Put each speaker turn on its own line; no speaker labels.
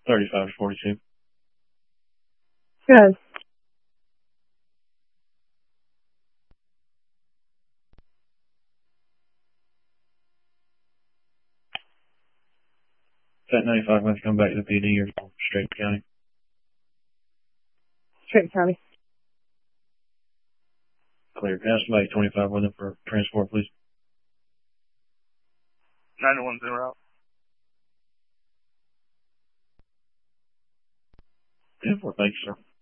35 to 42.
Good.
That 95 going to come back to the PD or Straight County?
Straight County.
Clear. Can I have somebody 25 with them for transport, please?
910 out.
Yeah, thank you, sir.